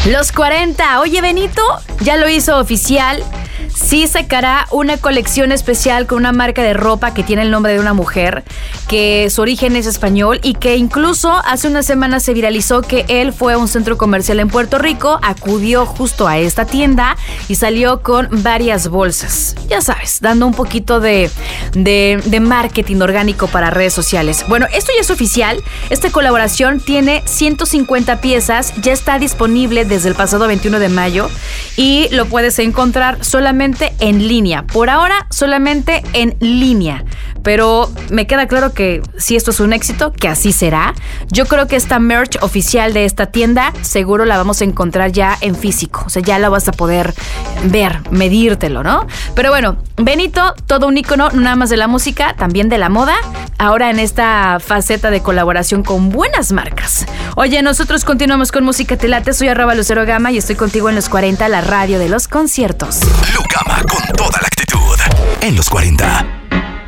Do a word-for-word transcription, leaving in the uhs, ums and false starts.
Los cuarenta. Oye, Benito ya lo hizo oficial. Sí sacará una colección especial con una marca de ropa que tiene el nombre de una mujer, que su origen es español y que incluso hace unas semanas se viralizó que él fue a un centro comercial en Puerto Rico, acudió justo a esta tienda y salió con varias bolsas. Ya sabes, dando un poquito de, de, de marketing orgánico para redes sociales. Bueno, esto ya es oficial. Esta colaboración tiene ciento cincuenta piezas, ya está disponible desde el pasado veintiuno de mayo y lo puedes encontrar solamente en línea. Por ahora, solamente en línea. Pero me queda claro que si esto es un éxito, que así será. Yo creo que esta merch oficial de esta tienda seguro la vamos a encontrar ya en físico. O sea, ya la vas a poder ver, medírtelo, ¿no? Pero bueno, Benito, todo un ícono, no nada más de la música, también de la moda. Ahora en esta faceta de colaboración con buenas marcas. Oye, nosotros continuamos con Música Te Late. Soy arroba Lucero Gama y estoy contigo en los cuarenta, la radio de los conciertos. Lucama con toda la actitud en los cuarenta.